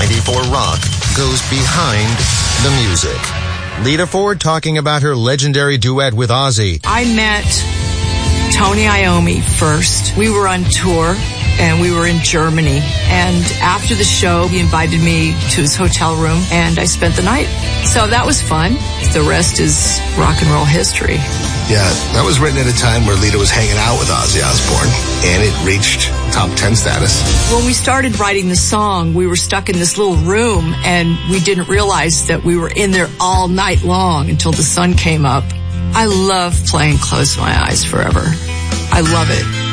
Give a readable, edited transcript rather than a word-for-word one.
94 Rock goes behind the music. Lita Ford talking about her legendary duet with Ozzy. I met Tony Iommi first. We were on tour, and we were in Germany. And after the show, he invited me to his hotel room, and I spent the night. So that was fun. The rest is rock and roll history. Yeah, that was written at a time where Lita was hanging out with Ozzy Osbourne, and it reached top 10 status. When we started writing the song, we were stuck in this little room, and we didn't realize that we were in there all night long until the sun came up. I love playing Close My Eyes Forever. I love it.